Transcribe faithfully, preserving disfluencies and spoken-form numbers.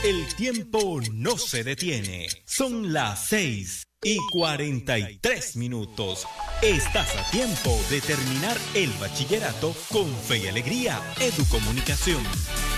El tiempo no se detiene. Son las seis y cuarenta y tres minutos. Estás a tiempo de terminar el bachillerato con fe y alegría. Educomunicación.